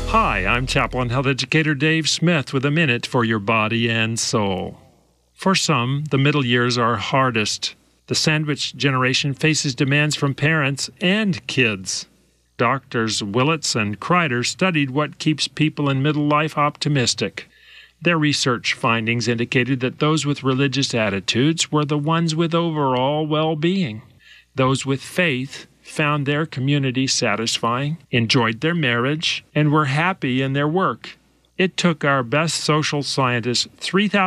Hi, I'm Chaplain Health Educator Dave Smith with a minute for your body and soul. For some, the middle years are hardest. The sandwich generation faces demands from parents and kids. Doctors Willits and Kreider studied what keeps people in middle life optimistic. Their research findings indicated that those with religious attitudes were the ones with overall well-being. Those with faith found their community satisfying, enjoyed their marriage, and were happy in their work. It took our best social scientists 3,000